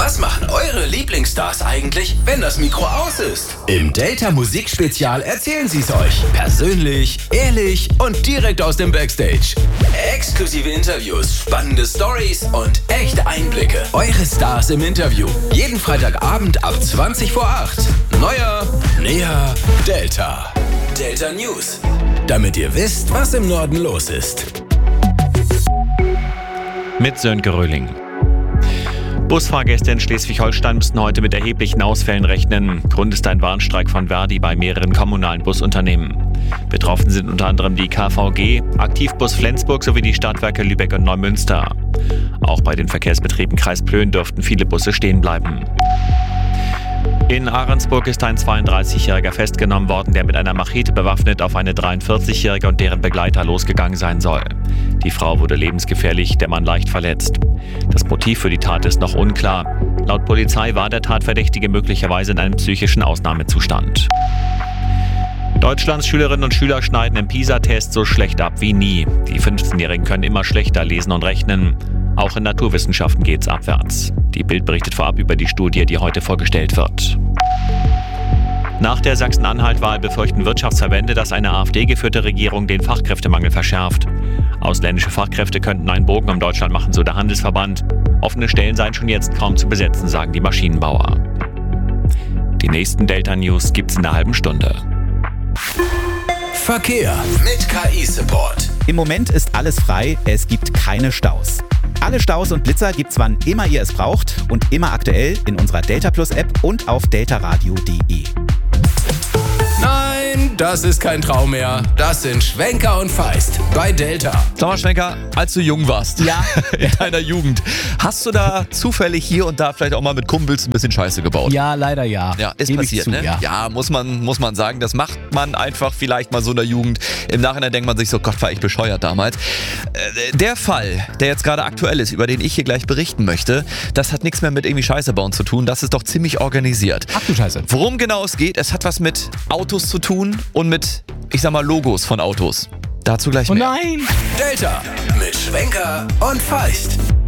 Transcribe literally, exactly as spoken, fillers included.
Was machen eure Lieblingsstars eigentlich, wenn das Mikro aus ist? Im Delta Musikspezial erzählen sie es euch. Persönlich, ehrlich und direkt aus dem Backstage. Exklusive Interviews, spannende Stories und echte Einblicke. Eure Stars im Interview. Jeden Freitagabend ab zwanzig vor acht. Neuer, näher, Delta. Delta News. Damit ihr wisst, was im Norden los ist. Mit Sönke Röhling. Busfahrgäste in Schleswig-Holstein müssen heute mit erheblichen Ausfällen rechnen. Grund ist ein Warnstreik von Verdi bei mehreren kommunalen Busunternehmen. Betroffen sind unter anderem die K V G, Aktivbus Flensburg sowie die Stadtwerke Lübeck und Neumünster. Auch bei den Verkehrsbetrieben Kreis Plön dürften viele Busse stehen bleiben. In Ahrensburg ist ein zweiunddreißigjähriger festgenommen worden, der mit einer Machete bewaffnet auf eine dreiundvierzigjährige und deren Begleiter losgegangen sein soll. Die Frau wurde lebensgefährlich, der Mann leicht verletzt. Das Motiv für die Tat ist noch unklar. Laut Polizei war der Tatverdächtige möglicherweise in einem psychischen Ausnahmezustand. Deutschlands Schülerinnen und Schüler schneiden im PISA-Test so schlecht ab wie nie. Die fünfzehnjährigen können immer schlechter lesen und rechnen. Auch in Naturwissenschaften geht's abwärts. Die Bild berichtet vorab über die Studie, die heute vorgestellt wird. Nach der Sachsen-Anhalt-Wahl befürchten Wirtschaftsverbände, dass eine AfD-geführte Regierung den Fachkräftemangel verschärft. Ausländische Fachkräfte könnten einen Bogen um Deutschland machen, so der Handelsverband. Offene Stellen seien schon jetzt kaum zu besetzen, sagen die Maschinenbauer. Die nächsten Delta-News gibt's in einer halben Stunde. Verkehr mit K I-Support. Im Moment ist alles frei, es gibt keine Staus. Alle Staus und Blitzer gibt's wann immer ihr es braucht und immer aktuell in unserer Delta Plus App und auf deltaradio punkt de. Nein, das ist kein Traum mehr. Das sind Schwenker und Feist bei Delta. Sag mal, Schwenker, als du jung warst, Ja. in deiner Jugend, hast du da zufällig hier und da vielleicht auch mal mit Kumpels ein bisschen Scheiße gebaut? Ja, leider ja. Ja, ist Gebe ich passiert, zu, ne? Ja. Ja, muss man, muss man sagen, das macht man einfach vielleicht mal so in der Jugend. Im Nachhinein denkt man sich so, Gott, war ich bescheuert damals. Äh, der Fall, der jetzt gerade aktuell ist, über den ich hier gleich berichten möchte, das hat nichts mehr mit irgendwie Scheiße bauen zu tun, das ist doch ziemlich organisiert. Ach du Scheiße. Worum genau es geht, es hat was mit Autos zu tun und mit, ich sag mal, Logos von Autos. Dazu gleich Oh mehr. nein! Delta mit Schwenker und Feist.